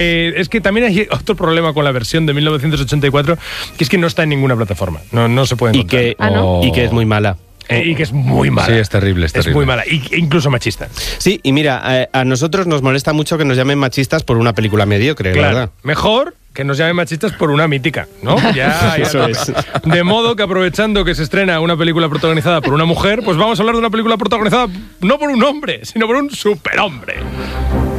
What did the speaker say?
Es que también hay otro problema con la versión de 1984, que es que no está en ninguna plataforma. No se puede encontrar. Y que es muy mala. Y que es muy mala. Sí, es terrible. Es muy mala. E incluso machista. Sí, y mira, a nosotros nos molesta mucho que nos llamen machistas por una película mediocre, claro, ¿verdad? Mejor que nos llamen machistas por una mítica, ¿no? Ya Eso es. De modo que, aprovechando que se estrena una película protagonizada por una mujer, pues vamos a hablar de una película protagonizada no por un hombre, sino por un superhombre.